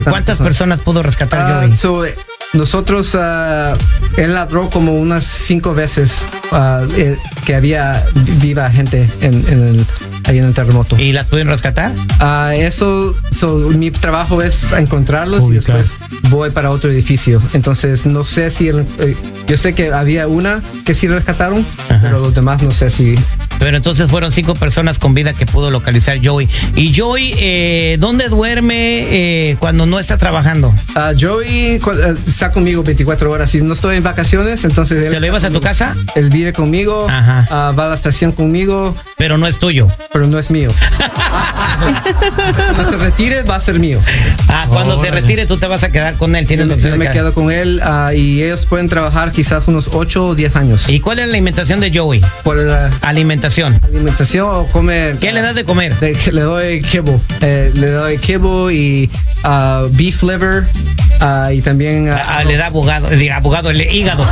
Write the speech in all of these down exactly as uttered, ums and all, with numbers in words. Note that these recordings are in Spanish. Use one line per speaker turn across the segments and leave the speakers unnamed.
¿Cuántas personas pudo rescatar
Uh,
Joey?
so, nosotros, uh, él ladró como unas cinco veces uh, eh, que había viva gente en, en el, ahí en el terremoto.
¿Y las pudieron rescatar?
Uh, eso, so, mi trabajo es encontrarlos
Ubicar.
y después voy para otro edificio. Entonces, no sé si, el, eh, yo sé que había una que sí rescataron,
Ajá.
pero los demás no sé si.
Pero entonces fueron cinco personas con vida que pudo localizar Joey. ¿Y Joey, eh, dónde duerme eh, cuando no está trabajando?
Uh, Joey cu- uh, está conmigo veinticuatro horas. Si no estoy en vacaciones, entonces él
¿Te lo llevas a tu casa?
Él vive conmigo,
Ajá.
uh, va a la estación conmigo,
Pero no es tuyo.
pero no es mío. Cuando se retire, va a ser mío.
Ah, cuando se
Órale.
retire tú te vas a quedar con él.
Yo
Tienes la
me,
opción
yo
de
me
quedar.
quedo con él uh, y ellos pueden trabajar quizás unos ocho o diez años.
¿Y cuál es la alimentación de Joey?
Por la
Alimentación.
alimentación o come.
¿Qué le das de comer?
De- que le doy kibble. Eh, le doy kibble y uh, beef liver uh, y también. uh,
Ah, le da abogado, diga, abogado, el hígado.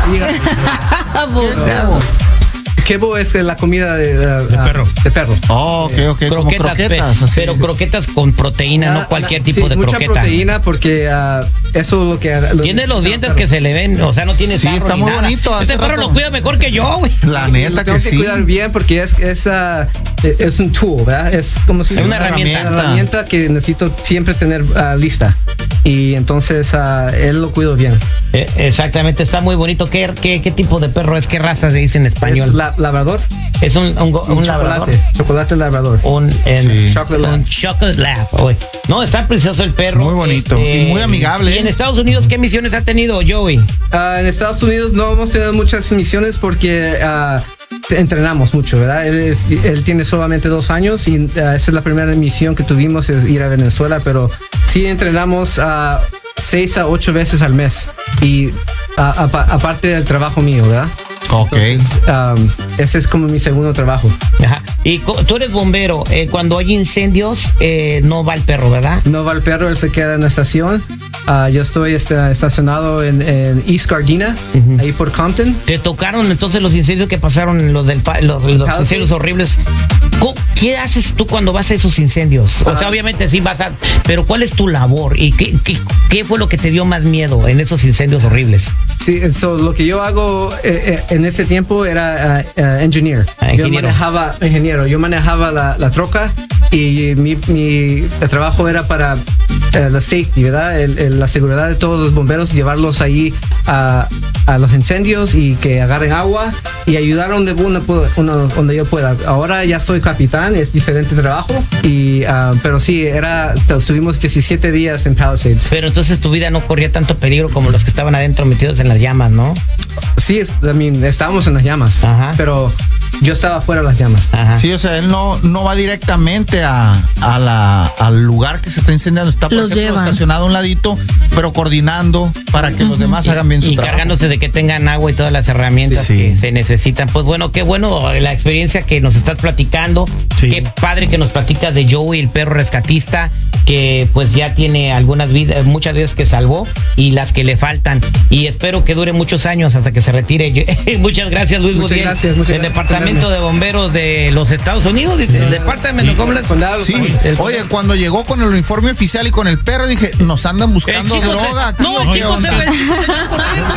hígado. Kibble es la comida de, uh,
De
uh,
perro.
De perro.
Oh, ok, ok, como
Croquetas,
croquetas.
pe-
así.
pero croquetas con proteína,
Ah,
no cualquier
ah,
tipo
sí,
de
mucha
croqueta.
proteína porque uh, eso es lo que. Lo
Tiene los
necesita
dientes
el
que
perro.
se le ven, o sea, no tiene
Sí,
sarro
está
ni
muy
nada.
bonito, hace
Este perro
rato.
lo cuida mejor que yo, güey.
La
Sí,
neta
lo
que
tengo que
sí.
cuidar bien porque es, es, uh, es un tool, ¿verdad? Es como si
Es una herramienta.
una herramienta que necesito siempre tener uh, lista. Y entonces uh, él lo cuido bien.
Eh, exactamente, está muy bonito. ¿Qué, qué, qué tipo de perro es? ¿Qué raza se dice en español?
Es la, labrador.
Es un, un, go- un
Un
labrador.
chocolate. Chocolate labrador.
Un, en-
Sí.
Chocolate
un
lab.
chocolate lab. Oye. No, está precioso el perro.
Muy bonito y muy amigable,
¿Y en
¿eh?
Estados Unidos qué misiones ha tenido Joey?
Uh, en Estados Unidos no hemos tenido muchas misiones porque uh, te- entrenamos mucho, ¿verdad? Él, es- él tiene solamente dos años y uh, esa es la primera misión que tuvimos, es ir a Venezuela, pero sí entrenamos uh, seis a ocho veces al mes y uh, apa- aparte del trabajo mío, ¿verdad?
Ok.
Entonces, um, ese es como mi segundo trabajo.
Ajá. Y co- tú eres bombero. Eh, cuando hay incendios, eh, no va el perro, ¿verdad?
No va el perro, él se queda en la estación. Uh, yo estoy esta- estacionado en, en East Gardena,
Ujú.
ahí por Compton.
¿Te tocaron entonces los incendios que pasaron, los del pa- los, los
Palisades.
incendios horribles? Co- ¿Qué haces tú cuando vas a esos incendios? O sea,
Ah.
obviamente sí vas a... Pero ¿cuál es tu labor? ¿Y qué, qué, qué fue lo que te dio más miedo en esos incendios horribles?
Sí, so, lo que yo hago eh, eh, en ese tiempo era uh, uh, engineer.
Ah,
Yo
ingeniero.
manejaba, ingeniero, yo manejaba la, la troca y mi, mi trabajo era para eh, la safety, ¿verdad? El- el- la seguridad de todos los bomberos, llevarlos ahí a, a los incendios y que agarren agua y ayudar donde, uno pueda- uno- donde yo pueda. Ahora ya soy capitán, es diferente trabajo, y, uh, pero sí, era, estuvimos diecisiete días en Palisades.
Pero entonces tu vida no corría tanto peligro como los que estaban adentro metidos en las llamas, ¿no?
Sí, es- I mean, estábamos en las llamas,
Ajá.
pero yo estaba fuera de las llamas.
Ajá.
Sí, o sea, él no, no va directamente a, a la, al lugar que se está incendiando. Está, por
Los
ejemplo,
llevan.
estacionado a un ladito, pero coordinando para que los demás hagan bien su
Y
trabajo.
cargándose de que tengan agua y todas las herramientas
Sí, sí.
que se necesitan. Pues bueno, qué bueno la experiencia que nos estás platicando.
Sí.
Qué padre que nos platicas de Joey, el perro rescatista, que pues ya tiene algunas vidas, muchas vidas que salvó y las que le faltan. Y espero que dure muchos años hasta que se retire. Muchas gracias, Luis
Muchas
Gutiérrez.
gracias, muchas
El
gracias por
Departamento
tenerme.
de Bomberos de los Estados Unidos, dice. El Departamento, ¿cómo les-
Condado,
Sí,
El-
oye, cuando llegó con el uniforme oficial y con el perro, dije, nos andan buscando
El chico se-
droga. aquí,
no,
¿o
el
qué
chico se
onda?
el chico se echó por ahí.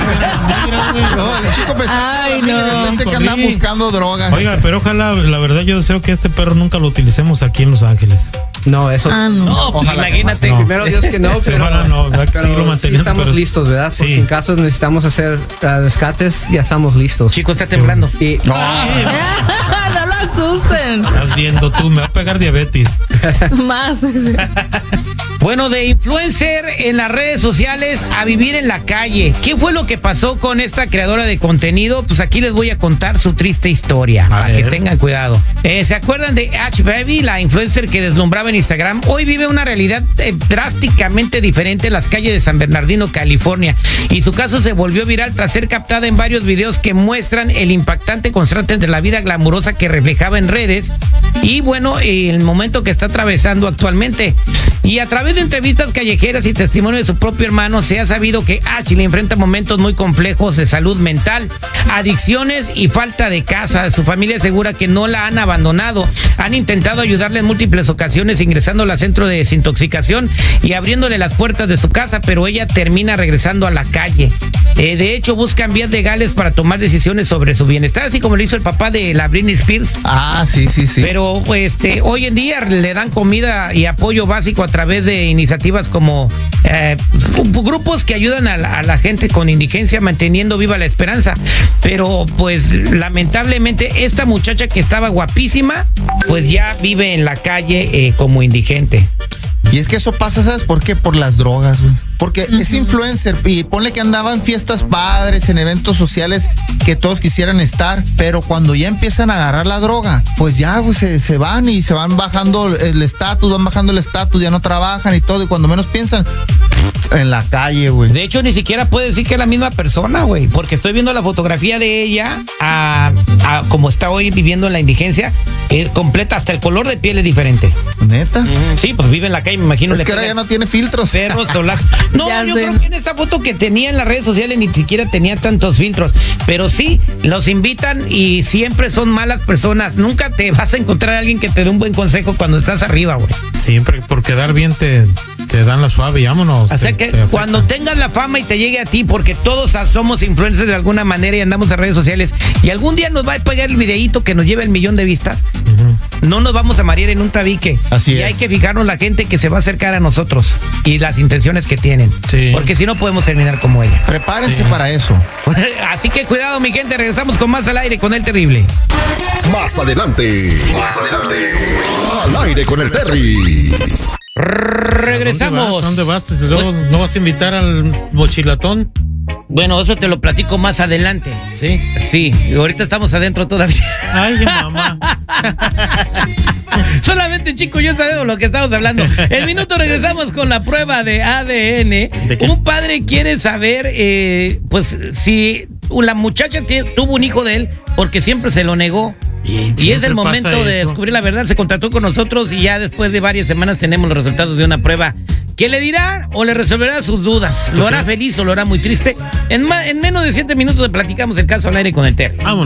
No, el chico pensó,
Ay, no.
pensé que andaban
Corrí.
buscando drogas.
Oiga, pero ojalá, la verdad, yo deseo que este perro nunca lo utilicemos aquí en Los Ángeles.
No, eso.
Ah, no.
No, pues
Ojalá que
imagínate.
no.
Primero Dios que no,
Sí,
pero,
ojalá no, ¿verdad? Que sí
pero
lo
sí
mantenemos,
estamos
pero-
listos, ¿verdad? Por
Sí.
si en caso necesitamos hacer uh, rescates, ya estamos listos.
Chico, está temblando.
Y
No,
No lo asusten.
Estás viendo tú, me va a pegar diabetes.
Más.
Bueno, de influencer en las redes sociales a vivir en la calle. ¿Qué fue lo que pasó con esta creadora de contenido? Pues aquí les voy a contar su triste historia, para
ver.
que tengan cuidado. Eh, ¿Se acuerdan de Ash Baby, la influencer que deslumbraba en Instagram? Hoy vive una realidad eh, drásticamente diferente en las calles de San Bernardino, California. Y su caso se volvió viral tras ser captada en varios videos que muestran el impactante contraste entre la vida glamurosa que reflejaba en redes y, bueno, el momento que está atravesando actualmente. Y a través través de entrevistas callejeras y testimonio de su propio hermano, se ha sabido que Ashley enfrenta momentos muy complejos de salud mental, adicciones y falta de casa. Su familia asegura que no la han abandonado. Han intentado ayudarle en múltiples ocasiones, ingresándola al centro de desintoxicación y abriéndole las puertas de su casa, pero ella termina regresando a la calle. Eh, de hecho, buscan vías legales para tomar decisiones sobre su bienestar, así como lo hizo el papá de la Britney Spears.
Ah, sí, sí, sí.
Pero pues, este, hoy en día le dan comida y apoyo básico a través de iniciativas como eh, grupos que ayudan a la, a la gente con indigencia, manteniendo viva la esperanza. Pero pues lamentablemente esta muchacha que estaba guapísima, pues ya vive en la calle eh, como indigente.
Y es que eso pasa, ¿sabes por qué? Por las drogas, güey. Porque uh-huh. es influencer y ponle que andaba en fiestas padres, en eventos sociales que todos quisieran estar, pero cuando ya empiezan a agarrar la droga, pues ya pues, se, se van y se van bajando el estatus, van bajando el estatus, ya no trabajan y todo, y cuando menos piensan, en la calle, güey.
De hecho, ni siquiera puede decir que es la misma persona, güey, porque estoy viendo la fotografía de ella a, a como está hoy viviendo en la indigencia, es completa, hasta el color de piel es diferente.
¿Neta?
Mm, sí, pues vive en la calle, me imagino.
Es que ahora ya no tiene filtros.
Perros, solazos. No,
Ya
yo
sé.
creo que en esta foto que tenía en las redes sociales ni siquiera tenía tantos filtros, pero sí, los invitan y siempre son malas personas. Nunca te vas a encontrar a alguien que te dé un buen consejo cuando estás arriba, güey.
Siempre por quedar bien te, te dan la suave y vámonos.
O sea
te,
que
te
cuando tengas la fama y te llegue a ti, porque todos somos influencers de alguna manera y andamos en redes sociales, y algún día nos va a pegar el videíto que nos lleve el millón de vistas, uh-huh. no nos vamos a marear en un tabique.
Así
y
es.
hay que fijarnos la gente que se va a acercar a nosotros y las intenciones que tienen.
Sí.
Porque si no podemos terminar como ella.
Prepárense
Sí.
para eso.
Así que cuidado, mi gente, regresamos con más al aire con el terrible.
Más adelante. Más adelante. Al aire con el Terry.
Regresamos.
¿A dónde vas? ¿A dónde vas? ¿Luego no vas a invitar al mochilatón?
Bueno, eso te lo platico más adelante.
Sí.
Sí, y ahorita estamos adentro todavía.
Ay, mamá.
Solamente, chicos, yo sabemos lo que estamos hablando. El minuto regresamos con la prueba de A D N.
¿De qué?
Un padre quiere saber, eh, pues, si la muchacha t- tuvo un hijo de él, porque siempre se lo negó.
Y,
Y es
siempre
el momento
pasa
de
eso.
descubrir la verdad. Se contactó con nosotros y ya después de varias semanas tenemos los resultados de una prueba que le dirá o le resolverá sus dudas. ¿Lo hará feliz o lo hará muy triste? En, ma- en menos de siete minutos le platicamos el caso al aire con el Terry.
Vámonos.